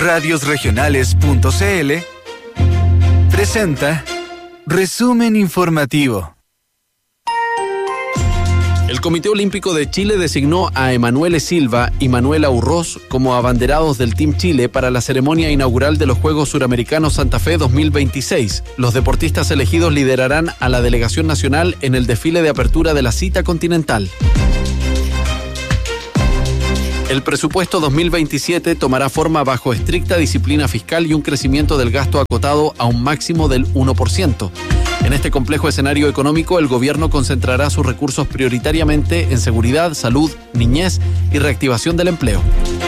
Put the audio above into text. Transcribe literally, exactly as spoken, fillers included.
radios regionales punto c l presenta Resumen Informativo. El Comité Olímpico de Chile designó a Emanuele Silva y Manuela Urroz como abanderados del Team Chile para la ceremonia inaugural de los Juegos Suramericanos Santa Fe dos mil veintiséis. Los deportistas elegidos liderarán a la delegación nacional en el desfile de apertura de la cita continental. El presupuesto dos mil veintisiete tomará forma bajo estricta disciplina fiscal y un crecimiento del gasto acotado a un máximo del uno por ciento. En este complejo escenario económico, el gobierno concentrará sus recursos prioritariamente en seguridad, salud, niñez y reactivación del empleo.